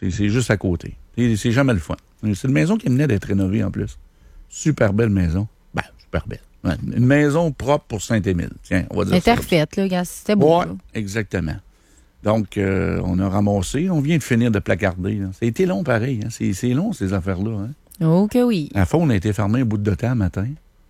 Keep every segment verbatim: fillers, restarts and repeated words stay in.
C'est, c'est juste à côté. C'est, c'est jamais le fun. C'est une maison qui venait d'être rénovée en plus. Super belle maison. Ben, super belle. Ouais, une maison propre pour Saint-Émile. Tiens, on va dire ça. Elle était refaite, là, gars. C'était beau. Oui, exactement. Donc, euh, on a ramassé. On vient de finir de placarder. Là. Ça a été long pareil. Hein. C'est, c'est long, ces affaires-là. Hein. Oh que oui. À fond, on a été fermé un bout de temps matin.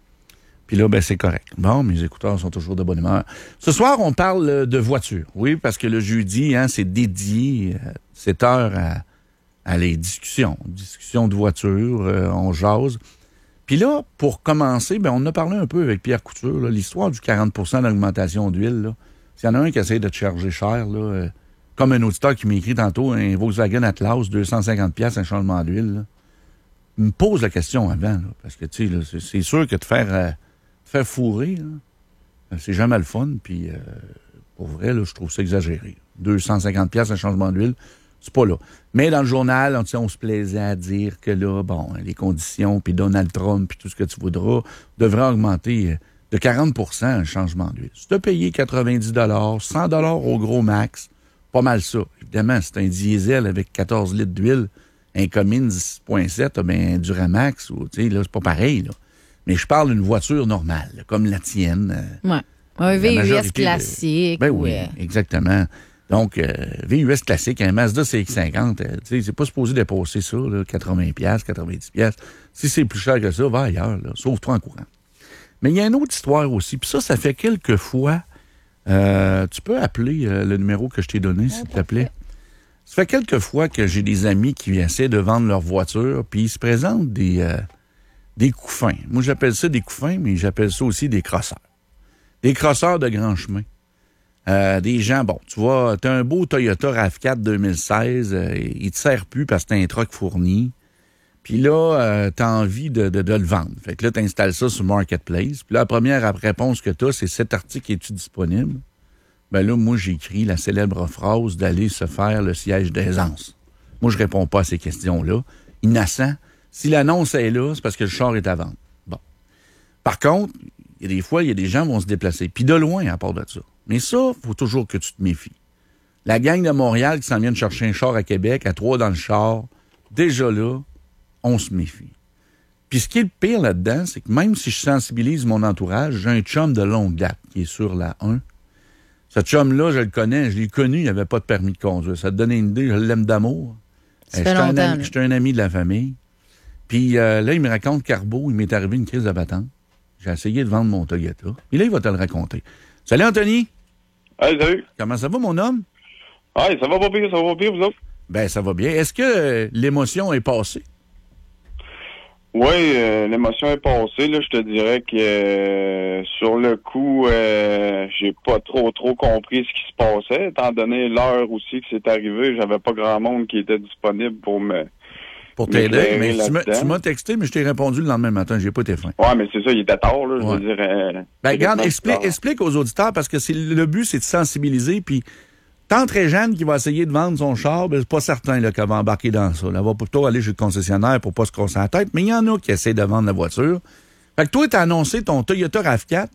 Puis là, ben c'est correct. Bon, mes écouteurs sont toujours de bonne humeur. Ce soir, on parle de voiture. Oui, parce que le jeudi, hein, c'est dédié euh, cette heure à, à les discussions. Discussions de voiture, euh, on jase. Puis là, pour commencer, ben on a parlé un peu avec Pierre Couture, là, l'histoire du quarante pour cent d'augmentation d'huile. Là. S'il y en a un qui essaie de te charger cher, là, euh, comme un auditeur qui m'a écrit tantôt, un Volkswagen Atlas, deux cent cinquante dollars, un changement d'huile, là, il me pose la question avant, là, parce que, tu sais, là, c'est, c'est sûr que de faire, euh, faire fourrer, là, c'est jamais le fun, puis euh, pour vrai, là, je trouve ça exagéré. deux cent cinquante dollars, un changement d'huile, c'est pas là. Mais dans le journal, on, on se plaisait à dire que là, bon, les conditions, puis Donald Trump, puis tout ce que tu voudras, devraient augmenter de quarante pour cent un changement d'huile. Si tu as payé quatre-vingt-dix dollars, cent dollars au gros max, pas mal ça. Évidemment, c'est un diesel avec quatorze litres d'huile, un Cummins six virgule sept, ben, un Duramax, ou, tu sais, là, c'est pas pareil, là. Mais je parle d'une voiture normale, là, comme la tienne. Oui. Un V U S classique. De... Ben oui, ouais. exactement. Donc, euh, V U S classique, un Mazda C X cinquante, euh, tu sais, c'est pas supposé dépasser ça, là, quatre-vingts dollars, quatre-vingt-dix dollars. Si c'est plus cher que ça, va ailleurs, là, sauve-toi en courant. Mais il y a une autre histoire aussi, puis ça, ça fait quelques fois. Euh, tu peux appeler euh, le numéro que je t'ai donné, s'il te plaît. Ça fait quelques fois que j'ai des amis qui essaient de vendre leur voiture, puis ils se présentent des, euh, des couffins. Moi, j'appelle ça des couffins, mais j'appelle ça aussi des crosseurs. Des crosseurs de grand chemin. Euh, des gens, bon, tu vois, t'as un beau Toyota RAV quatre deux mille seize, euh, il te sert plus parce que t'as un truck fourni. Puis là, euh, t'as envie de, de, de le vendre. Fait que là, t'installes ça sur Marketplace. Puis là, la première réponse que t'as, c'est « Cet article est-tu disponible? » Ben là, moi, j'écris la célèbre phrase d'aller se faire le siège d'aisance. Moi, je réponds pas à ces questions-là. Innocent. Si l'annonce est là, c'est parce que le char est à vendre. Bon. Par contre, il y a des fois, il y a des gens qui vont se déplacer. Puis de loin, à part de ça. Mais ça, il faut toujours que tu te méfies. La gang de Montréal qui s'en vient de chercher un char à Québec, à trois dans le char, déjà là, on se méfie. Puis ce qui est le pire là-dedans, c'est que même si je sensibilise mon entourage, j'ai un chum de longue date qui est sur la un. Ce chum-là, je le connais, je l'ai connu, il n'avait pas de permis de conduire. Ça te donne une idée, je l'aime d'amour. Ça fait longtemps, là. J'étais un ami de la famille. Puis euh, là, il me raconte qu'Arbo, il m'est arrivé une crise de battante. J'ai essayé de vendre mon Toyota. Et là, il va te le raconter. Salut, Anthony! Hey, salut! Comment ça va, mon homme? Hey, ça va pas pire, ça va pas pire, vous autres? Ben, ça va bien. Est-ce que euh, l'émotion est passée? Oui, euh, l'émotion est passée. Là, je te dirais que euh, sur le coup, euh, j'ai pas trop trop compris ce qui se passait. Étant donné l'heure aussi que c'est arrivé, j'avais pas grand monde qui était disponible pour me Pour t'aider. Mais tu m'as, tu m'as texté, mais je t'ai répondu le lendemain matin. J'ai pas été fin. Ouais, mais c'est ça, il était tard, là. Je ouais. veux dire. Euh, ben, regarde, explique, explique aux auditeurs parce que c'est le but, c'est de sensibiliser. Puis, tant très jeune qui va essayer de vendre son char, ben, c'est pas certain là, qu'elle va embarquer dans ça. Là. Elle va plutôt aller chez le concessionnaire pour pas se casser la tête. Mais il y en a qui essaient de vendre la voiture. Fait que toi, t'as annoncé ton Toyota RAV quatre.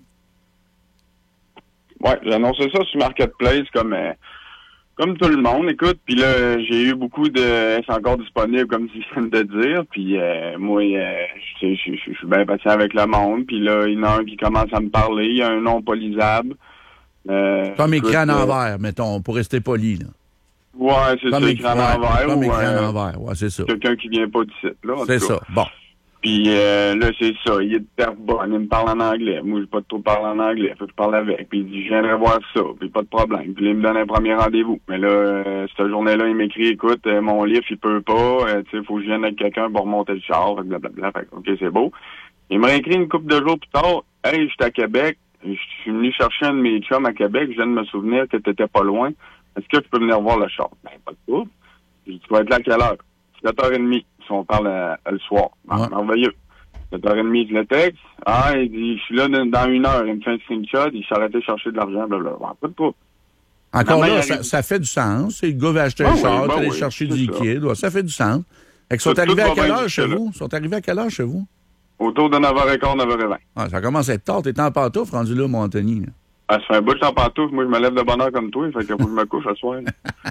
Ouais, j'ai annoncé ça sur Marketplace comme euh, comme tout le monde. Écoute, puis là, j'ai eu beaucoup de... C'est encore disponible, comme tu viens de dire. Puis euh, moi, euh, je suis bien patient avec le monde. Puis là, il y en a un qui commence à me parler. Il y a un nom pas lisable. Euh, Comme écrit en euh, envers, mettons, pour rester poli, là. Ouais, c'est comme ça, écrit en envers. Comme ou écrit euh, en envers, ouais, c'est ça. Quelqu'un qui vient pas du site, là. C'est ça, bon. Puis euh, là, c'est ça, il est de Terrebonne, il me parle en anglais. Moi, j'ai pas trop parlé en anglais, faut que je parle avec. Puis il dit, je viendrai voir ça, puis pas de problème. Puis là, il me donne un premier rendez-vous. Mais là, euh, cette journée-là, il m'écrit, écoute, euh, mon livre, il peut pas, euh, tu sais, faut que je vienne avec quelqu'un pour remonter le char, fait que blablabla. Fait que, OK, c'est beau. Il me réécrit une couple de jours plus tard, hey, je suis à Québec, je suis venu chercher un de mes chums à Québec, je viens de me souvenir que t'étais pas loin. Est-ce que tu peux venir voir le char? Ben, pas de trouble. Je dis, tu vas être là à quelle heure? sept heures trente, si on parle à, à le soir. Ah, ouais. Merveilleux. sept heures trente, je le texte. Ah, il dit, je suis là dans une heure. Il me fait un screenshot, il s'est arrêté chercher de l'argent, blablabla. Pas de trouble. Encore là, ça, ça fait du sens. Le gars va acheter ben un char, oui, ben aller oui, chercher du liquide. Ça. ça fait du sens. Ils sont tout, arrivés tout à quelle heure chez là. vous? Ils sont arrivés à quelle heure chez vous? Autour de neuf heures quinze, neuf heures vingt. Ah, ça commence à être tard. T'es en pantoufle rendu là, mon Anthony. Là. Ah, ça fait un bout que je t'en pantoufle. Moi, je me lève de bonne heure comme toi. Fait que faut que je me couche ce soir.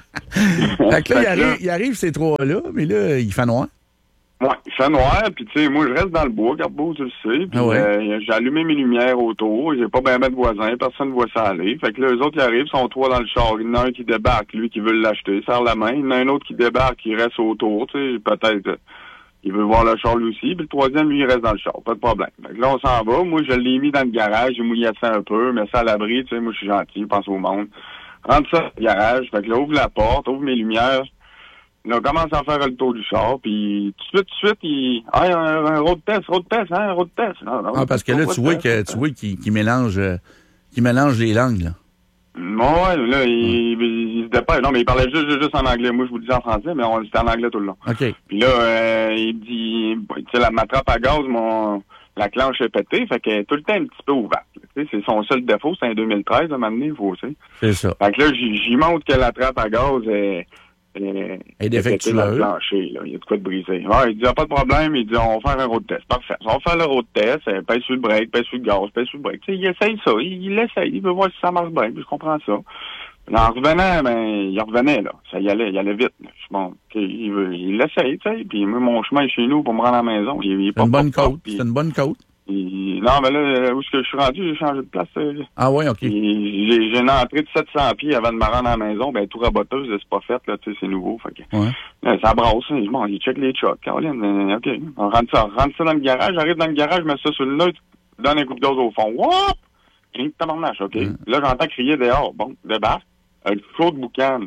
Fait que là, il arrive, il arrive ces trois-là, mais là, il fait noir. Ouais, il fait noir, puis tu sais, moi, je reste dans le bois, Garbeau, tu le sais. Puis Ah ouais. euh, j'ai allumé mes lumières autour. J'ai pas bien ben de voisins. Personne ne voit ça aller. Fait que là, eux autres, ils arrivent, ils sont trois dans le char. Il y en a un qui débarque, lui, qui veut l'acheter, serre la main. Il y en a un autre qui débarque, qui reste autour, tu sais, peut-être... Euh, il veut voir le char lui aussi, puis le troisième, lui, il reste dans le char. Pas de problème. Fait que là, on s'en va. Moi, je l'ai mis dans le garage. J'ai mouillé ça un peu, mais ça à l'abri, tu sais, moi, je suis gentil, je pense au monde. Rentre ça dans le garage. Fait que là, ouvre la porte, ouvre mes lumières. Là, on commence à faire le tour du char, puis tout de suite, tout de suite, il... Ah, un, un road test, road test, hein, un road test. Non, non, Ah, parce que là, tu vois que tu vois qu'il qu'il mélange, euh, qu'il mélange les langues, là. Ouais, là, il, il, il se dépêche. Non, mais il parlait juste, juste, juste en anglais. Moi, je vous le dis en français, mais on c'était en anglais tout le long. OK. Puis là, euh, il dit, tu sais, la matrape à gaz, mon, la clenche est pétée, fait qu'elle est tout le temps un petit peu ouverte. Tu sais, c'est son seul défaut, c'est en deux mille treize, à un moment donné, il faut aussi. C'est ça. Fait que là, j'y j'y montre que la trappe à gaz est, est, est défectueuse. Là, plancher, là. Il y a de quoi de briser. Ouais, il dit, y a pas de problème. Il dit, on va faire un road test. Parfait. On va faire le road test. Pèse sur le break, pèse sur le gaz, pèse sur le break. Tu sais, il essaye ça. Il, il essaye. Il veut voir si ça marche bien. Puis je comprends ça. Là, en revenant, ben, il revenait, là. Ça y allait, il allait vite. Là. Bon, il veut, il l'essaye, tu sais. Puis moi, mon chemin est chez nous pour me rendre à la maison. Il, il est c'est une bonne côte. Puis, c'est une bonne côte. Il, non, mais là, où est-ce que je suis rendu, j'ai changé de place. Euh, ah ouais, OK. J'ai, j'ai une entrée de sept cents pieds avant de me rendre à la maison. Ben, tout raboteuse, c'est pas fait, là, tu sais, c'est nouveau. Fait que, ouais. Là, ça brasse. Bon, il check les chocs. Caroline, euh, OK. On rentre ça, on rentre ça dans le garage. J'arrive dans le garage, je mets ça sur le neutre, donne un coup de gaz au fond. Woup! Une tabarnache, OK. Mm. Là, j'entends crier dehors. Bon, débarque. Un flot de boucan.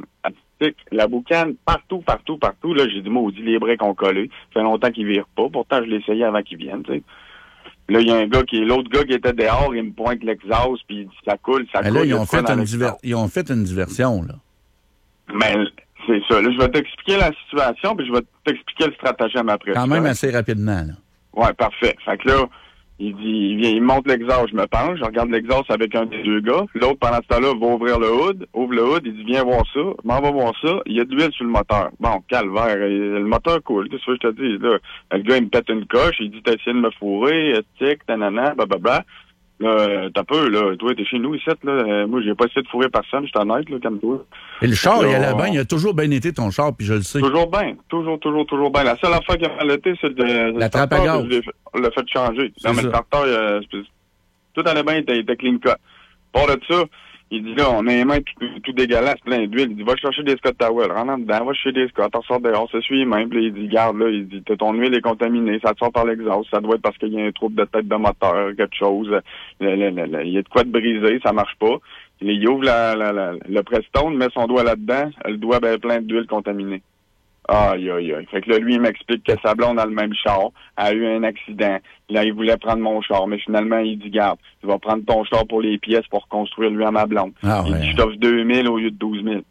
La boucane, partout, partout, partout. Là, j'ai dit, maudit, les breaks ont collé. Ça fait longtemps qu'ils virent pas. Pourtant, je l'ai essayé avant qu'ils viennent, tu sais. Là, il y a un gars qui est, l'autre gars qui était dehors, il me pointe l'exhaust, puis ça coule, ça mais coule. Là, ils ont, fait une diver... ils ont fait une diversion, là. Mais c'est ça. Là, je vais t'expliquer la situation, puis je vais t'expliquer le stratagème après. Quand même assez rapidement, là. Ouais, parfait. Fait que là, il dit, il vient, il monte l'exhaust, je me penche, je regarde l'exhaust avec un des deux gars. L'autre, pendant ce temps-là, va ouvrir le hood, ouvre le hood, il dit, viens voir ça. Je m'en vais voir ça. Il y a de l'huile sur le moteur. Bon, calvaire, le moteur coule. Qu'est-ce que je te dis, là? Le gars, il me pète une coche, il dit, t'as essayé de me fourrer, tic, tanana, blablabla. Là, t'as peu, là. Toi, t'es chez nous, ici, là. Moi, j'ai pas essayé de fourrer personne, je suis honnête, là, comme toi. Et le char, il allait bien, il a toujours bien été ton char, puis je le sais. Toujours bien. Toujours, toujours, toujours bien. La seule affaire qui a mal été, c'est le, la trappe à gaz. Le fait de changer. Non, mais le starter, euh, tout allait bien, il était, il était clean cut. Pour de ça, il dit, là, on a les mains tout, tout dégueulasses, plein d'huile. Il dit, va chercher des Scott Towel. Rentre dedans, va chercher des Scott, on sort dehors, ça suit les mains. Puis il dit, garde, là, il dit, ton huile est contaminée, ça te sort par l'exhaust, ça doit être parce qu'il y a un trouble de tête de moteur, quelque chose. Le, le, le, le, il y a de quoi de briser, ça marche pas. Il ouvre la, la, la, le Prestone, met son doigt là-dedans, le doigt ben plein d'huile contaminée. Aïe, aïe, aïe. Fait que là, lui, il m'explique que sa blonde a le même char, a eu un accident. Là, il voulait prendre mon char, mais finalement, il dit, garde, tu vas prendre ton char pour les pièces pour construire lui à ma blonde. Ah, il ouais. dit, je t'offre deux mille au lieu de douze mille.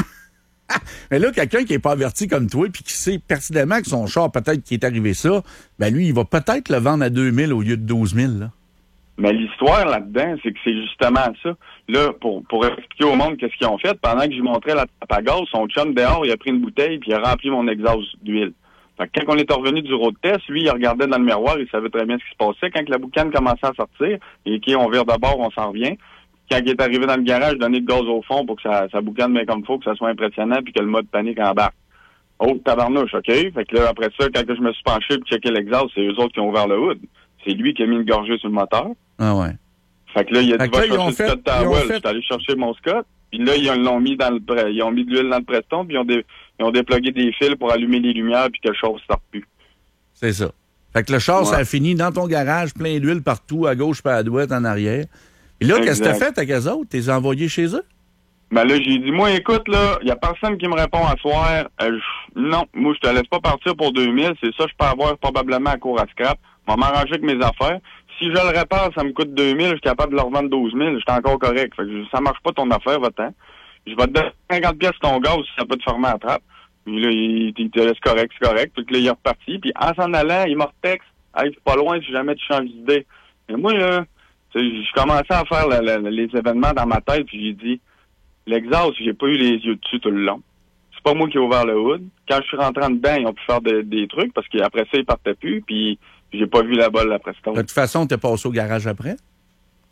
Mais là, quelqu'un qui est pas averti comme toi, puis qui sait pertinemment que son char, peut-être qu'il est arrivé ça, ben lui, il va peut-être le vendre à deux mille au lieu de douze mille, là. Mais l'histoire là-dedans, c'est que c'est justement ça. Là, pour, pour expliquer au monde qu'est-ce qu'ils ont fait, pendant que je lui montrais la trappe à gaz, son chum dehors, il a pris une bouteille puis il a rempli mon exhaust d'huile. Fait que quand on est revenu du road test, lui, il regardait dans le miroir, il savait très bien ce qui se passait. Quand la boucane commençait à sortir, et qu'on vire de bord, on s'en revient. Quand il est arrivé dans le garage, donner le gaz au fond pour que ça, ça boucane bien comme il faut, que ça soit impressionnant puis que le mode panique embarque. Oh, tabarnouche, OK? Fait que là, après ça, quand je me suis penché pour checker l'exhaust, c'est eux autres qui ont ouvert le hood. C'est lui qui a mis une gorgée sur le moteur. Ah ouais. Fait que là, il a dit, va chercher le fait, Scott Towel. fait... Je suis allé chercher mon Scott. Puis là, ils l'ont mis dans le, ils ont mis de l'huile dans le Preston, puis ils ont, dé, ils ont déplugué des fils pour allumer les lumières, puis que le char ne sorte plus. C'est ça. Fait que le char, ouais. ça a fini dans ton garage, plein d'huile partout, à gauche, pas à droite, en arrière. Et là, qu'est-ce que t'as fait avec eux autres? T'es envoyé chez eux? Ben là, j'ai dit, moi, écoute, là, il y a personne qui me répond à soir. Euh, je, non, moi, je te laisse pas partir pour deux mille. C'est ça, je peux avoir probablement à court à scrap. Je vais m'arranger avec mes affaires. Si je le répare, ça me coûte deux mille. Je suis capable de le revendre douze mille. Je suis encore correct. Fait que ça marche pas ton affaire, va-t'en. Je vais te donner cinquante pièces ton gaz si ça peut te fermer la trappe. Puis là, il, il te laisse correct, c'est correct. Puis là, il est reparti. Puis en s'en allant, il me retexte. Hey, c'est pas loin si jamais tu changes d'idée. Et moi, là, je commençais à faire la, la, les événements dans ma tête. Puis j'ai dit, l'exhaust, j'ai pas eu les yeux dessus tout le long. C'est pas moi qui ai ouvert le hood. Quand je suis rentré en dedans, ils ont pu faire de, des trucs parce qu'après ça, ils partaient plus. Puis j'ai pas vu la balle après ça. De toute façon, t'es passé au garage après?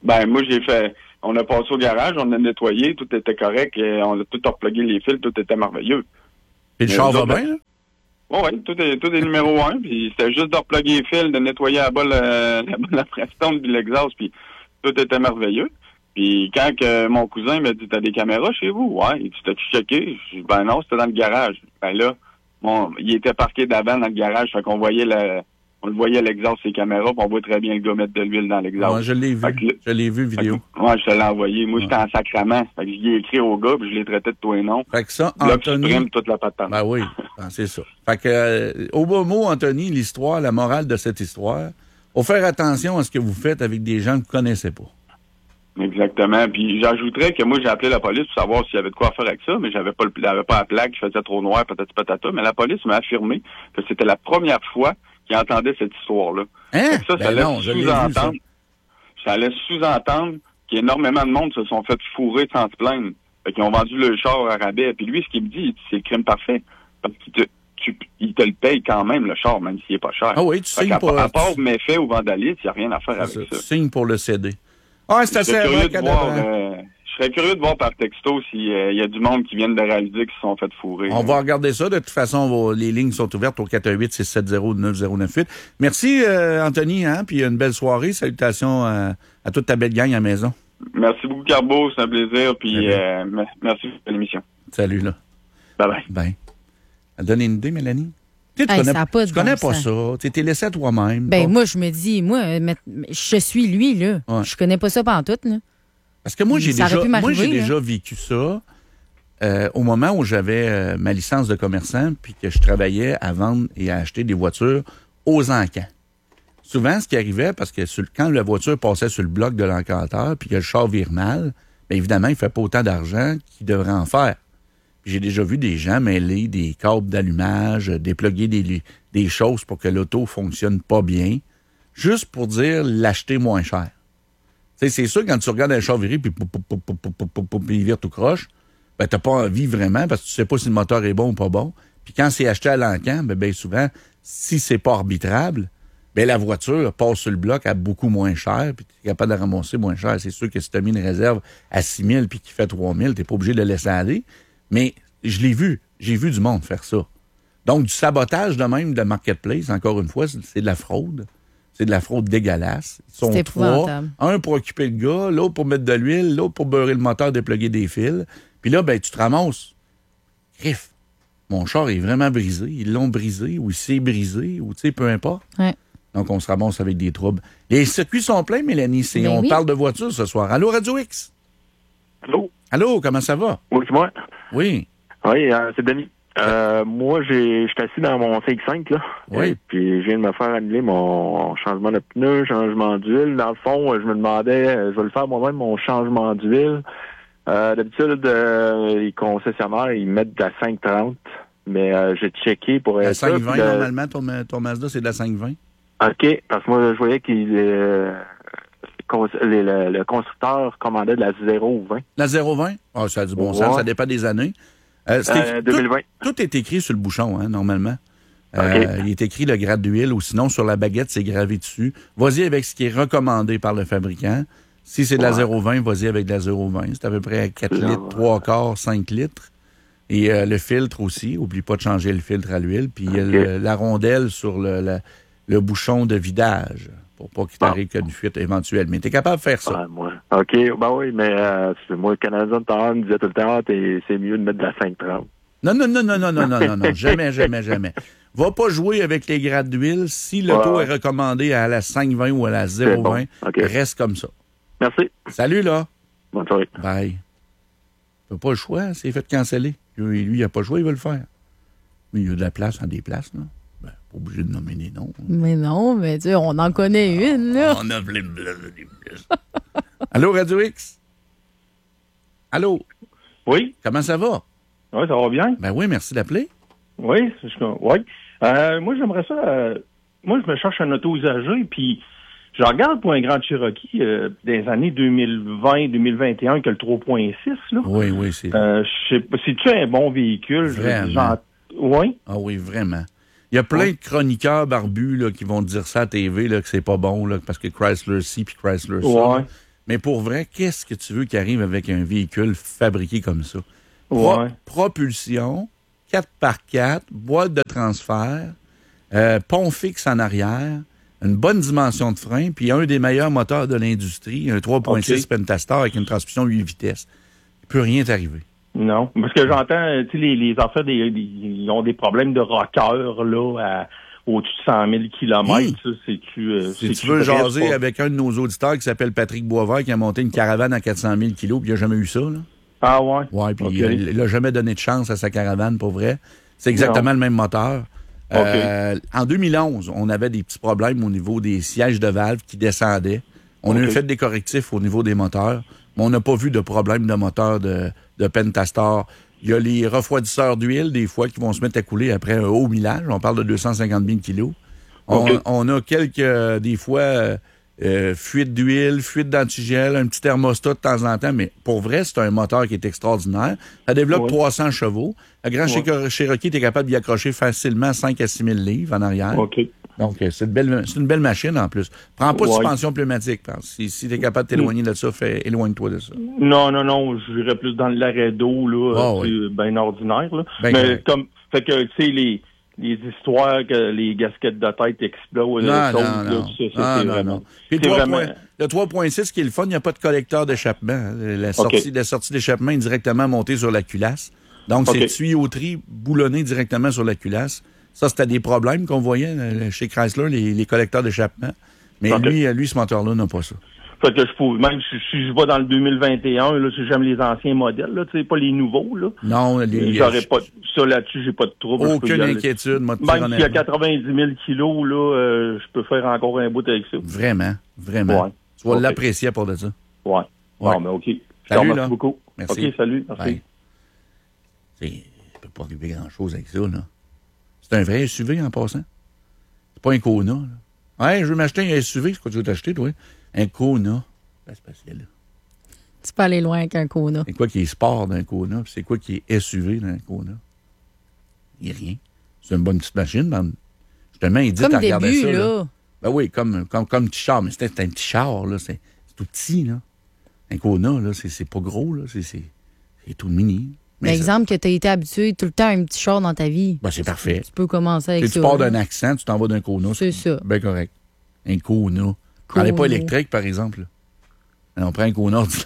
Ben, moi, j'ai fait... On a passé au garage, on a nettoyé, tout était correct, et on a tout replugué les fils, tout était merveilleux. Et le char va bien, là? Oui, oui, tout est, tout est numéro un, puis c'était juste de repluguer les fils, de nettoyer à bas la, la, la presse-tombe puis l'exhaust, puis tout était merveilleux. Puis quand que mon cousin m'a dit, t'as des caméras chez vous? Ouais, il dit, t'as-tu checké? Je dis, ben non, c'était dans le garage. Ben là, bon, il était parqué d'avant dans le garage, fait qu'on voyait la... On le voyait à l'exhaust, ses caméras, puis on voit très bien le gars mettre de l'huile dans l'exhaust. Ouais, je l'ai vu. Que, je l'ai vu, vidéo. Que, ouais, je te l'ai envoyé. Moi, ouais. J'étais en sacrament. Fait que j'y ai écrit au gars, puis je l'ai traité de toi et non. Fait que ça, là, Anthony... Suprême, toute la patente. Ben oui, ben, c'est ça. Fait que, euh, au beau mot, Anthony, l'histoire, la morale de cette histoire, faut faire attention à ce que vous faites avec des gens que vous connaissez pas. Exactement. Puis j'ajouterais que moi, j'ai appelé la police pour savoir s'il y avait de quoi faire avec ça, mais j'avais pas le, j'avais pas la plaque, je faisais trop noir, patati patata. Mais la police m'a affirmé que c'était la première fois qui entendait cette histoire-là. Hein? Ça, ben ça non, laisse sous-entendre. Ça. ça laisse sous-entendre qu'énormément de monde se sont fait fourrer sans se plaindre. Fait qu'ils ont vendu le char à rabais. Puis lui, ce qu'il me dit, c'est le crime parfait. Parce qu'il te, tu, il te le paye quand même, le char, même s'il est pas cher. Ah oui, tu signes pour... À part méfait ou vandalisme, il n'y a rien à faire avec ça. ça. Tu signes pour le céder. Ah, c'est assez curieux de voir, euh, Je serais curieux de voir par texto s'il euh, y a du monde qui vient de réaliser qu'ils se sont fait fourrer. On va regarder ça. De toute façon, vos, les lignes sont ouvertes au quatre un huit, six sept zéro, neuf zéro neuf huit. Merci, euh, Anthony, hein, puis une belle soirée. Salutations à, à toute ta belle gang à la maison. Merci beaucoup, Carbo. C'est un plaisir. Puis euh, merci pour l'émission. Salut, là. Bye-bye. Bye. Ça donne une idée, Mélanie? Tu hey, connais, pas, tu connais bon pas sens. ça. Tu t'es laissé à toi-même. Ben, pas. moi, je me dis, moi, je suis lui, là. Ouais. Je connais pas ça pantoute, là. Parce que moi, j'ai ça déjà, moi, j'ai là. déjà vécu ça euh, au moment où j'avais euh, ma licence de commerçant puis que je travaillais à vendre et à acheter des voitures aux encans. Souvent, ce qui arrivait, parce que sur, quand la voiture passait sur le bloc de l'encanteur puis que le char vire mal, bien évidemment, il ne fait pas autant d'argent qu'il devrait en faire. Puis j'ai déjà vu des gens mêler des câbles d'allumage, dépluguer des, des choses pour que l'auto fonctionne pas bien, juste pour dire l'acheter moins cher. T'sais, c'est sûr, quand tu regardes un char viré, puis il vire tout croche, ben t'as pas envie vraiment, parce que tu sais pas si le moteur est bon ou pas bon. Puis quand c'est acheté à l'encan, ben bien souvent, si c'est pas arbitrable, ben la voiture passe sur le bloc à beaucoup moins cher, puis tu es capable de ramasser moins cher. C'est sûr que si tu as mis une réserve à six mille puis qu'il fait trois mille, tu n'es pas obligé de le laisser aller. Mais je l'ai vu. J'ai vu du monde faire ça. Donc, du sabotage de même de Marketplace, encore une fois, c'est de la fraude. C'est de la fraude dégueulasse. Ils sont c'est trois. Un pour occuper le gars, l'autre pour mettre de l'huile, l'autre pour beurrer le moteur, dépluguer des fils. Puis là, ben tu te ramasses. Griff. Mon char est vraiment brisé. Ils l'ont brisé ou il s'est brisé ou tu sais, peu importe. Ouais. Donc, on se ramasse avec des troubles. Les circuits sont pleins, Mélanie. C'est, on oui. parle de voiture ce soir. Allô, Radio X? Allô? Allô, comment ça va? Oui, c'est moi. Oui. Oui, euh, c'est Denis. Euh, moi, j'ai, je suis assis dans mon C X cinq, là. Oui. Et puis, je viens de me faire annuler mon changement de pneu, changement d'huile. Dans le fond, je me demandais, je vais le faire moi-même, mon changement d'huile. Euh, d'habitude, euh, les concessionnaires, ils mettent de la cinq trente. Mais euh, j'ai checké pour être... La cinq vingt, de... normalement, ton, ton Mazda, c'est de la cinq vingt? OK, parce que moi, je voyais qu'il... Euh, le, le, le constructeur commandait de la zéro vingt. La zéro vingt? Ah, ça a du bon ouais. sens, ça dépend des années. Euh, euh, deux mille vingt. Tout, tout est écrit sur le bouchon, hein, normalement. Okay. Euh, il est écrit le grade d'huile, ou sinon, sur la baguette, c'est gravé dessus. Vas-y avec ce qui est recommandé par le fabricant. Si c'est de la ouais. zéro vingt, vas-y avec de la zéro vingt. C'est à peu près quatre litres, trois quarts, cinq litres. Et euh, le filtre aussi. Oublie pas de changer le filtre à l'huile. Puis il okay. y a le, la rondelle sur le, le, le bouchon de vidage pour pas qu'il t'arrive ah. qu'une fuite éventuelle. Mais tu es capable de faire ça. Ah, moi. OK. Ben oui, mais euh, moi, le Canadien de Toronto me disait tout le temps, c'est mieux de mettre de la cinq trente. Non, non, non, non, non, non, non, non, non. Jamais, jamais, jamais. Va pas jouer avec les grades d'huile. Si l'auto ouais. est recommandé à la cinq vingt ou à la zéro vingt, bon. okay. reste comme ça. Merci. Salut, là. Bonne soirée. Bye. Il n'a pas le choix, c'est fait canceller. Lui, lui, il n'a pas le choix, il veut le faire. Mais il y a de la place en des places, non? Ben, pas obligé de nommer des noms. Hein. Mais non, mais tu sais, on en connaît une, là. On a plein de places, des places. Allô, Radio X? Allô? Oui. Comment ça va? Oui, ça va bien. Ben oui, merci d'appeler. Oui, c'est ce que... Oui. Euh, moi, j'aimerais ça... Euh, moi, je me cherche un auto usagé, puis je regarde pour un Grand Cherokee euh, des années deux mille vingt deux mille vingt et un, que le trois point six, là. Oui, oui, c'est... Euh, je sais pas, c'est-tu un bon véhicule? Vraiment. Genre... Oui? Ah oui, vraiment. Il y a plein oui. de chroniqueurs barbus là, qui vont dire ça à T V, là, que c'est pas bon, là, parce que Chrysler ci puis Chrysler ça. Ouais. Mais pour vrai, qu'est-ce que tu veux qui arrive avec un véhicule fabriqué comme ça? Pro- Ouais. Propulsion, quatre par quatre, boîte de transfert, euh, pont fixe en arrière, une bonne dimension de frein, puis un des meilleurs moteurs de l'industrie, un trois point six Okay. Pentastar avec une transmission huit vitesses. Il peut rien t'arriver. Non. Parce que j'entends, tu sais, les, les enfants, des, des- ils ont des problèmes de rocker, là, à, au-dessus de cent mille kilomètres. Ça, c'est-tu, euh, Si c'est-tu tu veux vrai, jaser c'est pas- avec un de nos auditeurs qui s'appelle Patrick Boisvert, qui a monté une caravane à quatre cent mille kilos, puis il n'a jamais eu ça, là. Ah ouais? Ouais, puis Ok. il, il a jamais donné de chance à sa caravane, pour vrai. C'est exactement Non. le même moteur. Euh, en deux mille onze, on avait des petits problèmes au niveau des sièges de valve qui descendaient. On a Ok. eu fait des correctifs au niveau des moteurs, mais on n'a pas vu de problème de moteur de, de Pentastar. Il y a les refroidisseurs d'huile, des fois, qui vont se mettre à couler après un haut millage. On parle de deux cent cinquante mille kilos. On, Ok. on a quelques, euh, des fois, euh, euh, fuite d'huile, fuite d'antigel, un petit thermostat de temps en temps, mais pour vrai, c'est un moteur qui est extraordinaire. Ça développe Ouais. trois cents chevaux. Le Grand Ouais. Cher- Cherokee, tu es capable d'y accrocher facilement cinq à six mille livres en arrière. OK. Donc, euh, c'est une belle, c'est une belle machine en plus. Prends pas de Ouais. suspension pneumatique. pense. Si, si tu es capable de t'éloigner de ça, fais, éloigne-toi de ça. Non, non, non, j'irais plus dans l'arrêt d'eau, là, Ah, euh, oui. c'est bien ordinaire, là. Ben Mais correct. comme, fait que, tu sais, les, les histoires que les gasquettes de tête explosent, Non, euh, non, choses, là, non. ça, ça, Non, c'est non, vraiment... non. Puis le c'est trois vraiment- point- le trois point six qui est le fun, il n'y a pas de collecteur d'échappement. hein. La sortie, la sortie d'échappement est directement montée sur la culasse. Donc, OK. c'est tuyauterie boulonnée directement sur la culasse. Ça, c'était des problèmes qu'on voyait euh, chez Chrysler, les, les collecteurs d'échappement. Mais OK. lui, euh, lui, ce moteur-là n'a pas ça. Fait que je pouvais, même si, si je vais dans le deux mille vingt et un, là, si j'aime les anciens modèles, là, tu sais, pas les nouveaux, là. Non, les, J'aurais pas, ça là-dessus, j'ai pas de trouble. je peux aucune y aller. inquiétude. moi, te dire Même s'il y a honnêtement. quatre-vingt-dix mille kilos, là, euh, je peux faire encore un bout avec ça. Vraiment, vraiment. Ouais. Tu vas OK. l'apprécier pour de ça. Ouais. Ouais. Bon, mais OK. Je te Salut, remercie là. beaucoup. Merci. OK, salut. Merci. Bye. Tu sais, tu peux pas arriver grand-chose avec ça, là. C'est un vrai S U V en passant. C'est pas un Kona, là. Ouais, je veux m'acheter un S U V. C'est quoi que tu veux t'acheter, toi? Un Kona. Ben, c'est parce que là. Tu peux aller loin avec un Kona. C'est quoi qui est sport d'un Kona? Puis c'est quoi qui est S U V d'un Kona? Il n'y a rien. C'est une bonne petite machine, man. Je suis tellement édite Comme à regarder début, ça. là. Là. Ben oui, comme, comme, comme petit char. Mais c'était c'était un petit char, là. C'est c'est tout petit, là. Un Kona, là, c'est c'est pas gros, là. C'est c'est- c'est tout mini. Mais ça- exemple que tu as été habitué tout le temps à un petit char dans ta vie. Ben, c'est parfait. Tu peux commencer avec Si ça. tu pars là. d'un accent, tu t'en vas d'un Kona. C'est ça. Ben correct. Un Kona. On n'est pas électrique, par exemple. là. On prend un Kona ordinaire.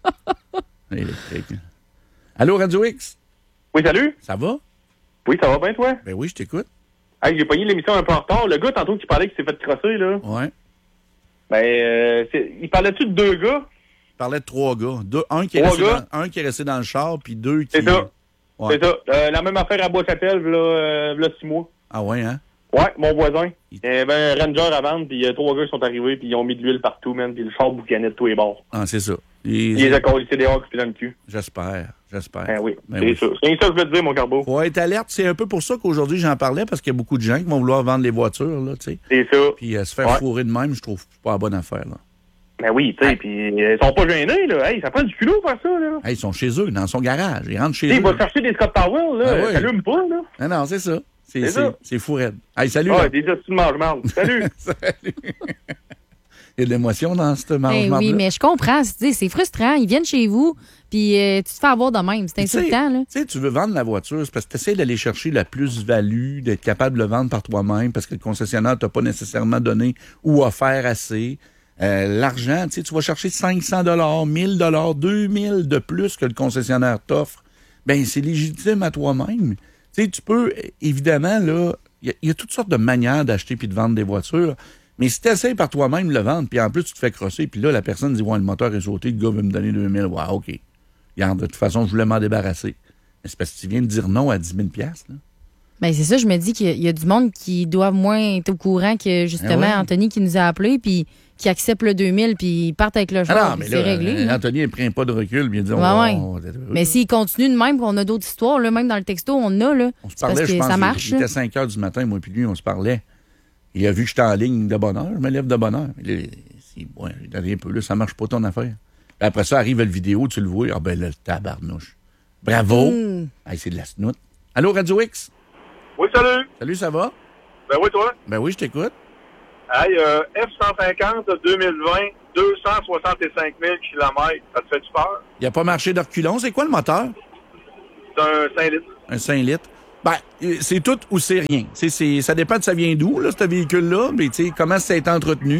Électrique. Allô, Radio X? Oui, salut. Ça va? Oui, ça va bien, toi? Ben oui, je t'écoute. Hey, j'ai pogné l'émission un peu en retard. Le gars, tantôt, qui parlait qui s'est fait crosser, là. Ouais. Ben, euh, c'est- il parlait-tu de deux gars? Je parlais de trois gars. Deux, un, qui est Trois resté gars? dans, un qui est resté dans le char, puis deux qui... C'est ça. Ouais. C'est ça. Euh, la même affaire à Bois-Chapelle, là, euh, v'là six mois. Ah ouais, hein? Ouais, mon voisin. Il- Il y avait un Ranger à vendre, puis euh, trois gars sont arrivés, puis ils ont mis de l'huile partout, man, puis le char boucanait de tous les bords. Ah, c'est ça. Ils Et- les ont collés dehors, puis dans le cul. J'espère, j'espère. Ben oui, Ben c'est oui. ça. C'est ça que je veux te dire, mon carbo. Faut être alerte. C'est un peu pour ça qu'aujourd'hui, j'en parlais, parce qu'il y a beaucoup de gens qui vont vouloir vendre les voitures, là, tu sais. C'est ça. Puis euh, se faire Ouais. fourrer de même, je trouve que c'est pas la bonne affaire, là. Ben oui, tu sais, puis euh, ils sont pas gênés, là. Hey, ça prend du culot pour ça, là. Hey, ils sont chez eux, dans son garage. Ils rentrent chez Tu sais, eux. il va chercher des Scott Powell, là. Ah oui. Ça allume pas, là. Non, non, c'est ça. C'est, C'est c'est, ça. c'est fou raide. Hey, salut, Ah, là. déjà, tu manges marde. Salut. Salut. Il y a de l'émotion dans ce Ben mangement oui, mais je comprends. C'est c'est frustrant. Ils viennent chez vous, puis euh, tu te fais avoir de même. C'est insultant, là. Tu sais, tu veux vendre la voiture, c'est parce que tu essaies d'aller chercher la plus-value, d'être capable de le vendre par toi-même, parce que le concessionnaire t'a pas nécessairement donné ou offert assez. Euh, l'argent, tu sais, tu vas chercher cinq cents dollars, mille dollars, deux mille de plus que le concessionnaire t'offre. Ben, c'est légitime à toi-même. Tu sais, tu peux, évidemment, là, il y, y a toutes sortes de manières d'acheter puis de vendre des voitures. Mais si tu essaies par toi-même de le vendre, puis en plus, tu te fais crosser, puis là, la personne dit, ouais, le moteur est sauté, le gars veut me donner deux mille. Ouais, OK. Regarde, de toute façon, je voulais m'en débarrasser. Mais c'est parce que tu viens de dire non à dix mille dollars, là. Ben c'est ça, je me dis qu'il y a- il y a du monde qui doivent moins être au courant que, justement, Ah ouais. Anthony qui nous a appelés, puis qui accepte le deux mille, puis ils partent avec le Ah char, non, puis mais c'est là, réglé. euh, là. Anthony, il prend pas de recul, puis il dit, Ouais, oh, ouais. oh, Mais s'il continue de même, qu'on a d'autres histoires, là, même dans le texto, on a, là. on se c'est parce parlait, je que pense, ça il- marche. il était là. cinq heures du matin, moi puis lui, on se parlait. Il a vu que j'étais en ligne de bonne heure, je me lève de bonne heure. Là, si, ouais, il dit un peu, là, ça marche pas ton affaire. Puis après ça, arrive le vidéo, tu le vois, ah ben là, tabarnouche. Bravo! Mmh. Hey, c'est de la snout. Allô, Radio X? Oui, salut. Salut, ça va? Ben oui, toi. Ben oui, je t'écoute. Hey, euh, F cent cinquante deux mille vingt, deux cent soixante-cinq mille kilomètres. Ça te fait-tu peur? Il n'a pas marché de reculons. C'est quoi le moteur? C'est un cinq litres. Un cinq litres. Ben, c'est tout ou c'est rien. C'est, c'est, ça dépend de ça vient d'où, là, ce véhicule-là. Mais tu sais, comment ça a été entretenu.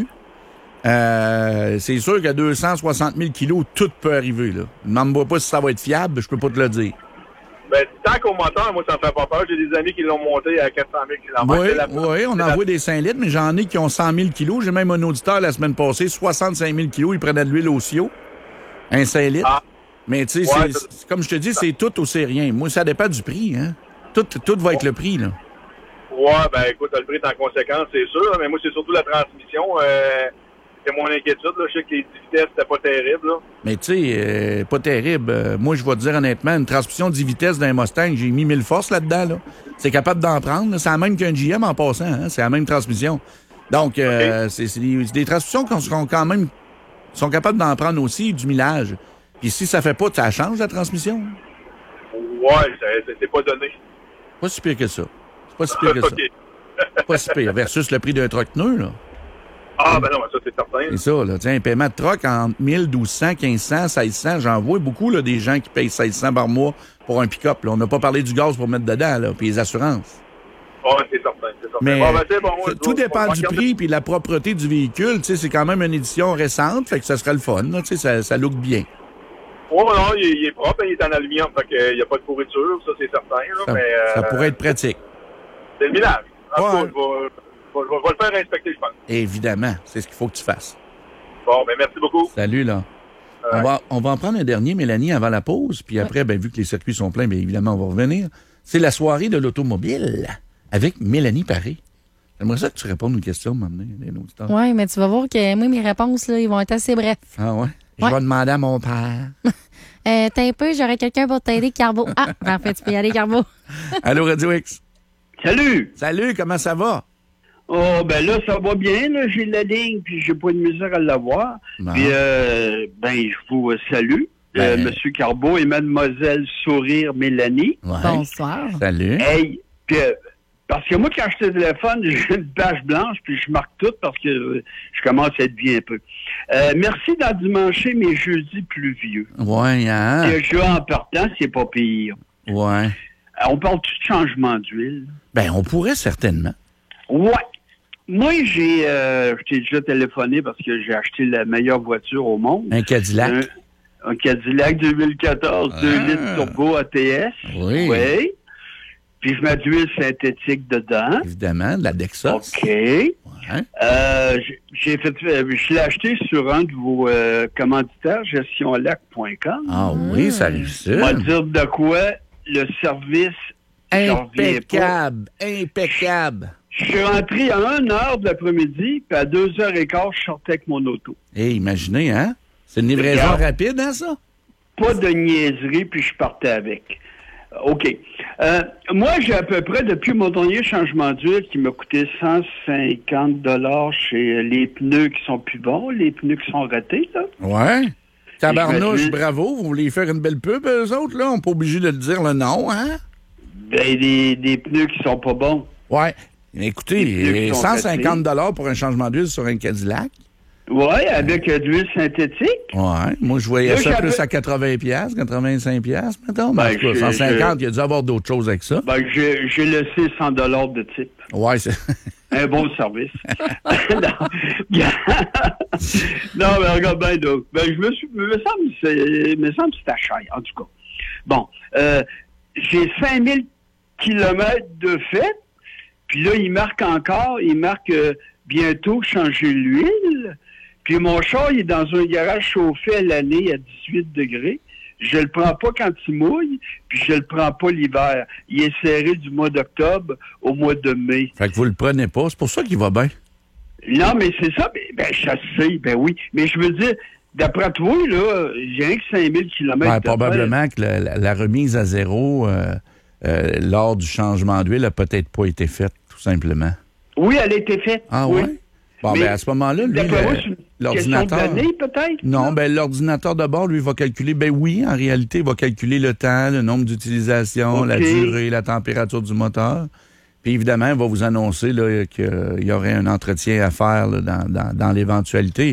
Euh, c'est sûr qu'à deux cent soixante mille kilos, tout peut arriver, là. Demande-moi pas si ça va être fiable, je peux pas te le dire. Ben, tant qu'au moteur, moi, ça me fait pas peur. J'ai des amis qui l'ont monté à quatre cent mille kilomètres. Oui, oui, on envoie des cinq litres, mais j'en ai qui ont cent mille kilos. J'ai même un auditeur la semaine passée, soixante-cinq mille kilos, il prenait de l'huile au C I O. Un cinq litres. Ah. Mais tu sais, ouais, c'est, c'est, comme je te dis, c'est tout ou c'est rien. Moi, ça dépend du prix, hein. Tout, tout va être le prix, là. Ouais, ben écoute, le prix est en conséquence, c'est sûr. Mais moi, c'est surtout la transmission. Euh, c'est mon inquiétude, là. Je sais que les dix vitesses, c'était pas terrible, là. Mais tu sais, euh, pas terrible. Euh, moi, je vais te dire honnêtement, une transmission dix vitesses d'un Mustang, j'ai mis mille forces là-dedans, là. C'est capable d'en prendre, là. C'est la même qu'un G M en passant, hein. C'est la même transmission. Donc, euh, okay. c'est, c'est, des, c'est des transmissions qu'on sont quand même sont capables d'en prendre aussi, du millage. Puis si ça fait pas, ça change la transmission? Ouais, c'est, c'est pas donné. Pas si pire que ça. C'est pas si pire que ça. Okay. Pas si pire. Versus le prix d'un troc pneu, là. Ah, ben non, ça, c'est certain. C'est ça, là. Tiens, un paiement de troc entre mille, douze cents, quinze cents, seize cents. J'en vois beaucoup, là, des gens qui payent seize cents par mois pour un pick-up, là. On n'a pas parlé du gaz pour mettre dedans, là, puis les assurances. Oui, c'est certain, c'est certain. Mais bon, ben, c'est bon, ouais, tout doit, dépend du prix puis de la propreté du véhicule. Tu sais, c'est quand même une édition récente, fait que ça serait le fun, là. Tu sais, ça, ça look bien. Oui, non, il, il est propre, il est en aluminium, fait qu'il n'y a pas de pourriture, ça, c'est certain, là, ça, mais... Ça euh, pourrait être pratique. C'est le millage. En ouais. tout cas, je vais... Je vais, je vais le faire inspecter, je pense. Évidemment, c'est ce qu'il faut que tu fasses. Bon, ben merci beaucoup. Salut, là. Euh, on, va, on va en prendre un dernier, Mélanie, avant la pause. Puis après, ben, vu que les circuits sont pleins, bien évidemment, on va revenir. C'est la soirée de l'automobile avec Mélanie Paré. J'aimerais ça que tu répondes aux questions, m'amener, les auditeurs. Oui, mais tu vas voir que moi, mes réponses, là, ils vont être assez brefs. Ah ouais? Je ouais. vais demander à mon père. euh, t'as un peu, j'aurais quelqu'un pour t'aider, Carbo. Ah, en fait, tu peux y aller, Carbo. Allô, Radio X. Salut! Salut, comment ça va? Oh, ben là, ça va bien, là. J'ai la ligne, puis j'ai pas de misère à l'avoir. Bon. Puis, euh, ben, je vous salue, ben... euh, Monsieur Carbo et Mademoiselle Sourire Mélanie. Ouais. Bonsoir. Salut. Hey, puis, euh, parce que moi, quand je te téléphone, j'ai une page blanche, puis je marque tout parce que euh, je commence à être bien un peu. Euh, merci d'endimancher mes jeudis pluvieux. Ouais, hein? Déjà, en partant, c'est pas pire. Ouais. Euh, on parle-tu de changement d'huile? Ben, on pourrait certainement. Ouais. Moi, j'ai, euh, je t'ai déjà téléphoné parce que j'ai acheté la meilleure voiture au monde. Un Cadillac. Un, un Cadillac deux mille quatorze, ah. deux litres turbo A T S. Oui. Oui. Puis je mets de l'huile synthétique dedans. Évidemment, de la Dexos. OK. Ouais. Euh, j'ai fait, je l'ai acheté sur un de vos euh, commanditaires, gestion lac point com. Ah oui, ça réussit. On va dire de quoi le service... Impeccable, impeccable. Je suis rentré à une heure de l'après-midi, puis à deux heures et quart, je sortais avec mon auto. Hé, hey, imaginez, hein? C'est une livraison Regarde, rapide, hein, ça? Pas de niaiserie, puis je partais avec. OK. Euh, moi, j'ai à peu près, depuis mon dernier changement d'huile, qui m'a coûté cent cinquante dollars chez les pneus qui sont plus bons, les pneus qui sont ratés, là. Ouais. Tabarnouche, bravo. Vous voulez faire une belle pub, eux autres, là? On n'est pas obligé de le dire le nom, hein? Ben, des, des pneus qui sont pas bons. Ouais. Écoutez, cent cinquante dollars pour un changement d'huile sur un Cadillac. Oui, avec euh, de l'huile synthétique. Oui. Moi, je voyais là, ça plus à quatre-vingts piastres, quatre-vingt-cinq piastres, mettons. Ben, ben, cent cinquante, il y a dû avoir d'autres choses avec ça. Ben, j'ai, j'ai laissé cent dollars de type. Oui, c'est... Un bon service. non. non, mais regarde bien, donc. Ben, je me suis... me semble, c'est, me semble que c'était cher, en tout cas. Bon. Euh, j'ai cinq mille kilomètres de fait. Puis là, il marque encore, il marque euh, bientôt changer l'huile. Puis mon char, il est dans un garage chauffé à l'année à dix-huit degrés. Je le prends pas quand il mouille, puis je le prends pas l'hiver. Il est serré du mois d'octobre au mois de mai. Fait que vous le prenez pas, c'est pour ça qu'il va bien. Non, mais c'est ça, ben, ben je sais, ben oui. Mais je veux dire, d'après toi, là, j'ai rien que cinq mille kilomètres. Ben, probablement que la, la, la remise à zéro... Euh... Euh, lors du changement d'huile, n'a peut-être pas été faite, tout simplement. Oui, elle a été faite. Ah oui? oui? Bon, bien, à ce moment-là, lui, le, l'ordinateur... D'année, peut-être? Non, bien, l'ordinateur, d'abord, lui, va calculer... Ben oui, en réalité, il va calculer le temps, le nombre d'utilisations, okay. La durée, la température du moteur. Puis, évidemment, il va vous annoncer là, qu'il y aurait un entretien à faire là, dans, dans, dans l'éventualité.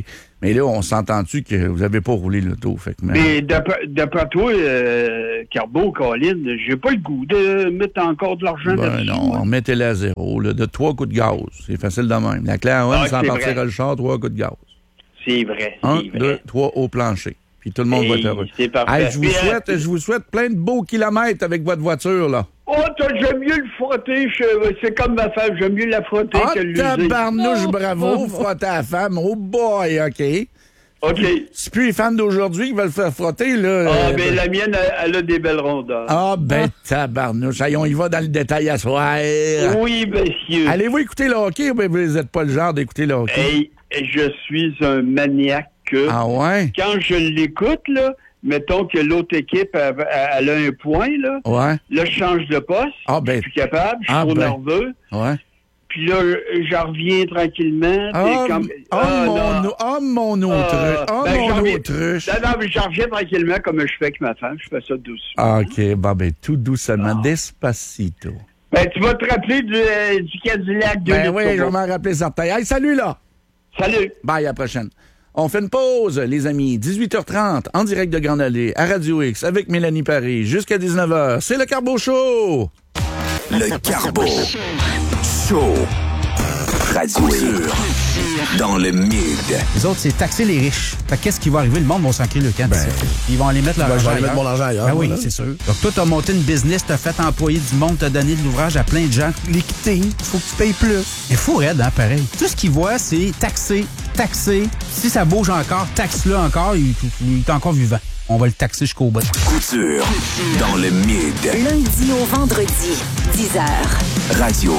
Mais là, on s'entend-tu que vous n'avez pas roulé l'auto? Fait que, Mais d'après, d'après toi, euh, Carbo, Colin, j'ai pas le goût de mettre encore de l'argent ben là-dessus. non, moi. on mettez-la à zéro, là, de trois coups de gaz. C'est facile de même. La clé à un, Ah, sans c'est partir vrai. le char, trois coups de gaz. C'est vrai. Un, c'est vrai. deux, trois au plancher. Puis tout le monde Hey, va être heureux. c'est parfait. Hey, je vous Puis, souhaite, euh, je vous souhaite plein de beaux kilomètres avec votre voiture, là. Oh, toi, j'aime mieux le frotter. je- C'est comme ma femme, j'aime mieux la frotter Ah, que l'user. tabarnouche, Oh, bravo, oh, oh. frotte à la femme. Oh boy, OK. OK. C'est plus les femmes d'aujourd'hui qui veulent faire frotter, là. Ah, Euh, ben, la mienne, elle, elle a des belles rondeurs. Ah, ben, tabarnouche. Allez, on y va dans le détail à soir. Oui, monsieur. Allez-vous écouter le hockey ou bien vous n'êtes pas le genre d'écouter le hockey? Hey, je suis un maniaque. Ah ouais? Quand je l'écoute, là, mettons que l'autre équipe, elle, elle a un point, là. Ouais. Là, je change de poste. Ah, ben. Je suis plus capable. Je suis Ah, trop ben. nerveux. Ouais. Puis là, j'en reviens tranquillement. Oh, puis comme- oh, Ah, mon, non. au- oh, mon autruche. Ah, Oh, ben, j'en mon reviens- autruche. Non, non, mais j'en reviens tranquillement comme je fais avec ma femme. Je fais ça doucement. Ah, OK. Bon, ben, tout doucement. Despacito. Ben, tu vas te rappeler du, euh, du Cadillac de Ben litres oui, je turbo. vais m'en rappeler certains. Hey, salut, là! Salut! Bye, à la prochaine. On fait une pause, les amis. dix-huit heures trente, en direct de Grande Allée, à Radio X, avec Mélanie Paris, jusqu'à dix-neuf heures. C'est le Carbo Show! Le Carbo Show. Radio X. Dans le mid. Les autres, c'est taxer les riches. Fait que qu'est-ce qui va arriver? Le monde va s'en crier le camp. Ils vont aller mettre leur Ben, je argent vais aller mettre ailleurs. mon argent ailleurs, Ben oui, voilà. c'est sûr. Donc, toi, t'as monté une business, t'as fait employer du monde, t'as donné de l'ouvrage à plein de gens. L'équité, faut que tu payes plus. Il faut raide, hein, pareil. Tout ce qu'ils voient, c'est taxer, taxer. Si ça bouge encore, taxe-le encore, il, il est encore vivant. On va le taxer jusqu'au bout. Couture. Dans le mid. Lundi au vendredi, dix heures. Radio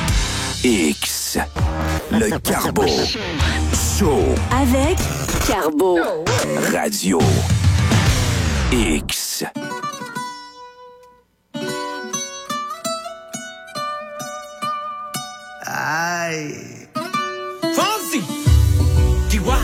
X. Le Carbo Show. Avec Carbo. Radio X. Aïe.